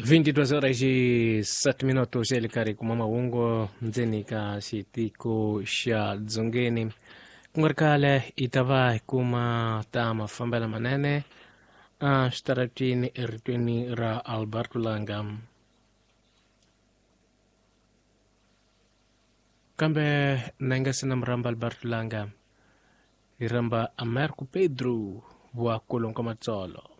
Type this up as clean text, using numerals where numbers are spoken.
22 horas e 7 minutos ele kariku mama ungo nzeni ka sitiko sha dzongeni kungarikale itava kuma tama fambela manene staratini eritweni ra Alberto Langa kambe nangasina mramba Alberto Langa iramba Americo Pedro wa Kolongo Matsolo